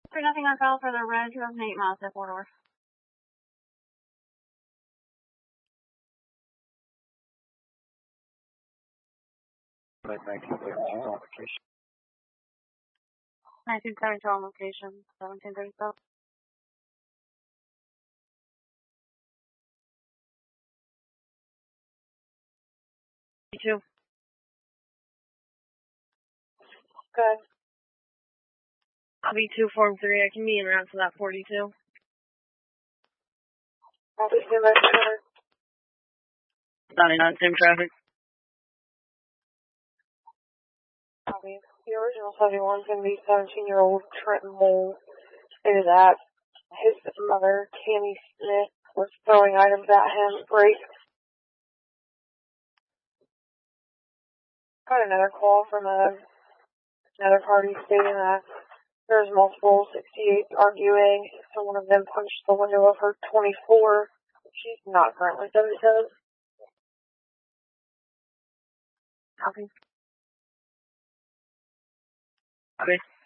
For nothing on file for the red 2008 Mazda 4-door. Like 1932 on location. 1972 on location, 1737. Two. Good. I'll be 2 Form 3. I can be en route to that 42. I'll be soon by the 99, same traffic. Copy. The original 71 is going to be 17-year-old Trenton Mole. Stated that his mother, Tammy Smith, was throwing items at him. Break. Got another call from another party stating that there's multiple 68s arguing, so one of them punched the window of her 24. She's not currently 77. Copy. Okay.